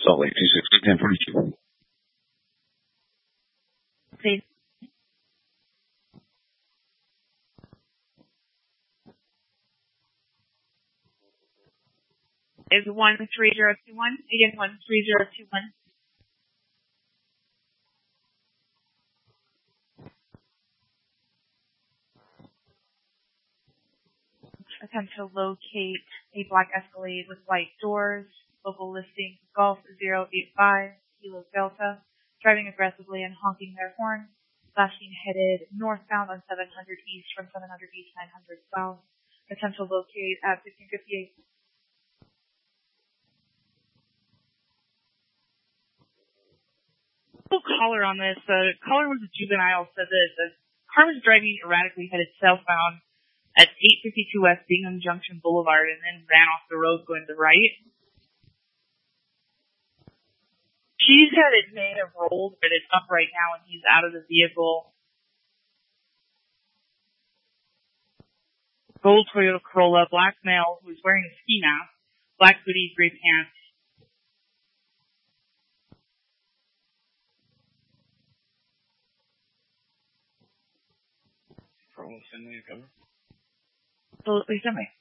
Salt Lake 261042. Please. Is 13021. Again, 13021. Attempt to locate a black Escalade with white doors. Local listing Golf 085 Kilo Delta. Driving aggressively and honking their horn. Flashing headed northbound on 700 east from 700 east 900 south. Attempt to locate at 1558. Caller on this. The caller was a juvenile. Said that the car was driving erratically, headed southbound at 852 West Bingham Junction Boulevard, and then ran off the road going to the right. She said it may have rolled, but it's up right now, and he's out of the vehicle. Gold Toyota Corolla, black male who's wearing a ski mask, black hoodie, gray pants. Send me a cover. Absolutely, send me.